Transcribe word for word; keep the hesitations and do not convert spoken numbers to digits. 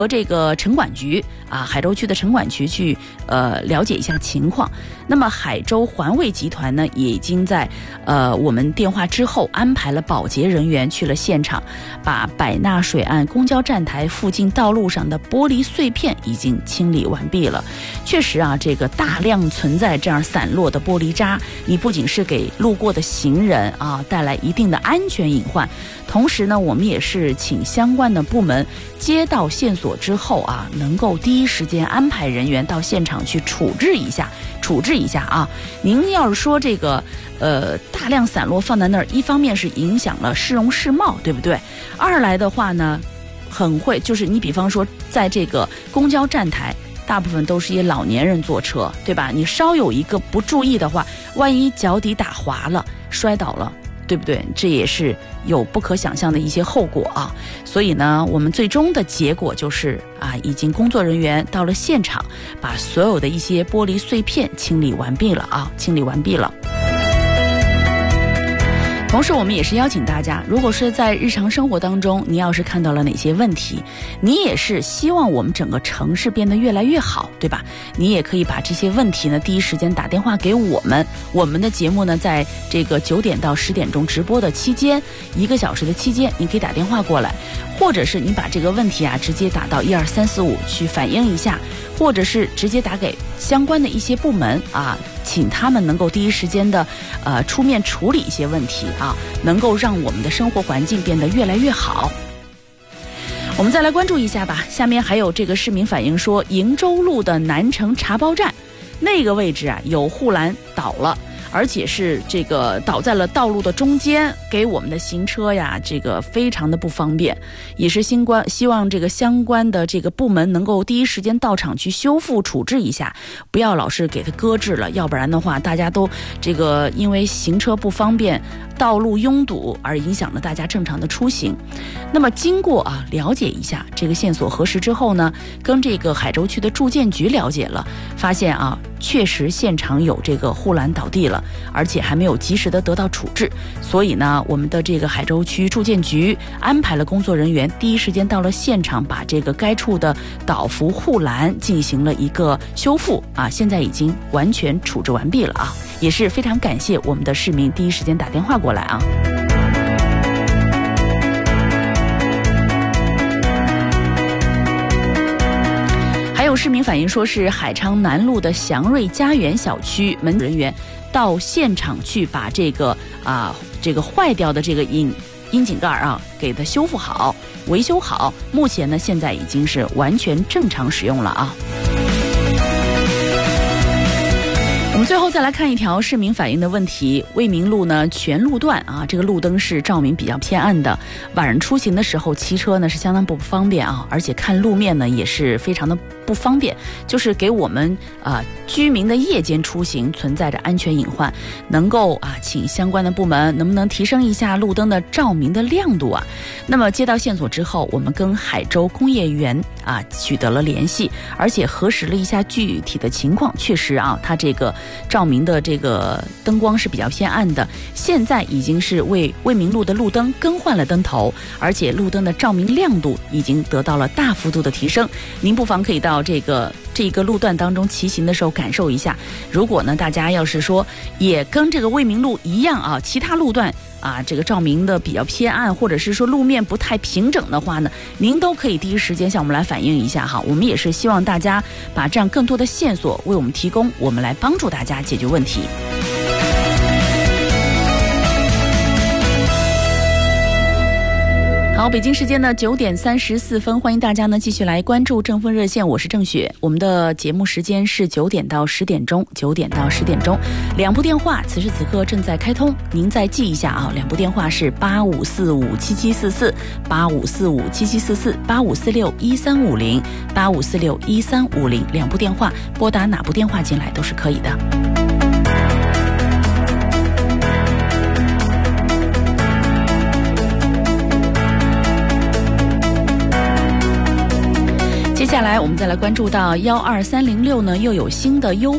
和这个城管局啊，海州区的城管局去呃了解一下情况。那么海州环卫集团呢，也已经在呃我们电话之后安排了保洁人员去了现场，把百纳水岸公交站台附近道路上的玻璃碎片已经清理完毕了。确实啊，这个大量存在这样散落的玻璃渣，你不仅是给路过的行人啊带来一定的安全隐患，同时呢，我们也是请相关的部门接到线索之后啊，能够第一时间安排人员到现场去处置一下，处置一下啊。您要是说这个呃大量散落放在那儿，一方面是影响了市容市貌，对不对？二来的话呢，很会就是你比方说在这个公交站台，大部分都是一些老年人坐车，对吧？你稍有一个不注意的话，万一脚底打滑了，摔倒了，对不对？这也是有不可想象的一些后果啊。所以呢，我们最终的结果就是啊，已经工作人员到了现场，把所有的一些玻璃碎片清理完毕了啊，清理完毕了。同时我们也是邀请大家，如果是在日常生活当中，你要是看到了哪些问题，你也是希望我们整个城市变得越来越好，对吧？你也可以把这些问题呢第一时间打电话给我们，我们的节目呢在这个九点到十点钟直播的期间，一个小时的期间，你可以打电话过来，或者是你把这个问题啊直接打到一二三四五去反映一下，或者是直接打给相关的一些部门啊，请他们能够第一时间的呃出面处理一些问题啊，能够让我们的生活环境变得越来越好。我们再来关注一下吧，下面还有这个市民反映说，鄞州路的南城茶包站那个位置啊有护栏倒了，而且是这个倒在了道路的中间，给我们的行车呀这个非常的不方便，也是新冠希望这个相关的这个部门能够第一时间到场去修复处置一下，不要老是给它搁置了，要不然的话大家都这个因为行车不方便，道路拥堵而影响了大家正常的出行。那么经过啊了解一下这个线索核实之后呢，跟这个海州区的住建局了解了，发现啊确实现场有这个护栏倒地了，而且还没有及时的得到处置，所以呢我们的这个海州区住建局安排了工作人员第一时间到了现场，把这个该处的倒伏护栏进行了一个修复啊，现在已经完全处置完毕了啊，也是非常感谢我们的市民第一时间打电话过来啊。还有市民反映说，是海昌南路的祥瑞家园小区门人员到现场去把这个啊这个坏掉的这个引窨井盖啊给它修复好、维修好，目前呢现在已经是完全正常使用了啊。我们最后再来看一条市民反映的问题，卫明路呢全路段啊，这个路灯是照明比较偏暗的，晚上出行的时候骑车呢是相当不方便啊，而且看路面呢也是非常的不方便，就是给我们啊、呃、居民的夜间出行存在着安全隐患，能够啊请相关的部门能不能提升一下路灯的照明的亮度啊？那么接到线索之后，我们跟海州工业园啊取得了联系，而且核实了一下具体的情况，确实啊它这个照明的这个灯光是比较偏暗的，现在已经是为卫明路的路灯更换了灯头，而且路灯的照明亮度已经得到了大幅度的提升。您不妨可以到这个这个路段当中骑行的时候感受一下。如果呢大家要是说也跟这个卫明路一样啊，其他路段啊这个照明的比较偏暗，或者是说路面不太平整的话呢，您都可以第一时间向我们来反映一下哈。我们也是希望大家把这样更多的线索为我们提供，我们来帮助大家解决问题。好，北京时间呢九点三十四分，欢迎大家呢继续来关注正风热线，我是郑雪。我们的节目时间是九点到十点钟，九点到十点钟，两部电话此时此刻正在开通，您再记一下啊，两部电话是八五四五七七四四、八五四五七七四四、八五四六一三五零、八五四六一三五零，两部电话，拨打哪部电话进来都是可以的。接下来我们再来关注到一二三零六呢，又有新的优